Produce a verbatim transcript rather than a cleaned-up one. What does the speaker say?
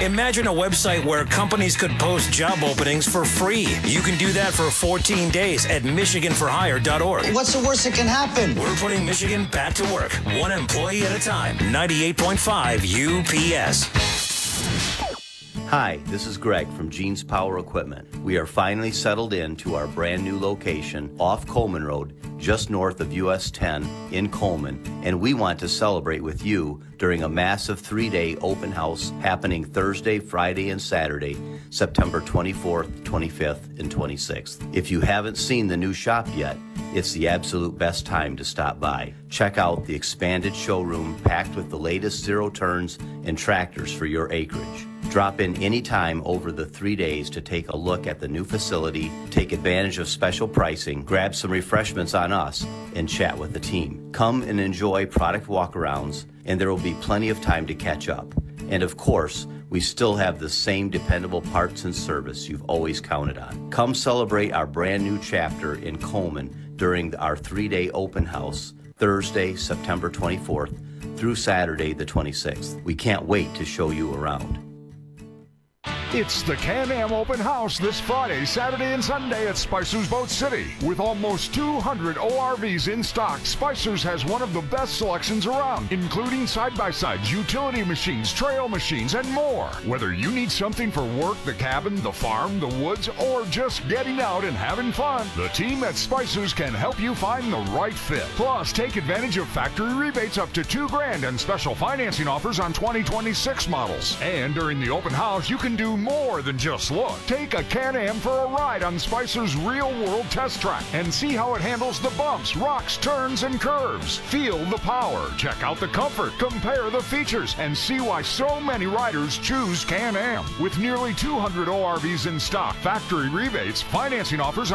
Imagine a website where companies could post job openings for free. You can do that for fourteen days at michigan for hire dot org. What's the worst that can happen? We're putting Michigan back to work, one employee at a time. ninety-eight point five U P S. Hi, this is Greg from Gene's Power Equipment. We are finally settled into our brand new location off Coleman Road, just north of U S ten in Coleman, and we want to celebrate with you during a massive three-day open house happening Thursday, Friday, and Saturday, September twenty-fourth, twenty-fifth, and twenty-sixth. If you haven't seen the new shop yet, it's the absolute best time to stop by. Check out the expanded showroom packed with the latest zero turns and tractors for your acreage. Drop in anytime over the three days to take a look at the new facility, take advantage of special pricing, grab some refreshments on us, and chat with the team. Come and enjoy product walkarounds, and there will be plenty of time to catch up. And of course, we still have the same dependable parts and service you've always counted on. Come celebrate our brand new chapter in Coleman during our three-day open house, Thursday, September twenty-fourth through Saturday, the twenty-sixth. We can't wait to show you around. It's the Can-Am Open House this Friday, Saturday, and Sunday at Spicer's Boat City. With almost two hundred O R Vs in stock, Spicer's has one of the best selections around, including side-by-sides, utility machines, trail machines, and more. Whether you need something for work, the cabin, the farm, the woods, or just getting out and having fun, the team at Spicer's can help you find the right fit. Plus, take advantage of factory rebates up to two grand and special financing offers on twenty twenty-six models. And during the open house, you can do more than just look. Take a Can-Am for a ride on Spicer's real-world test track and see how it handles the bumps, rocks, turns, and curves. Feel the power, check out the comfort, compare the features, and see why so many riders choose Can-Am. With nearly two hundred O R Vs in stock, factory rebates, financing offers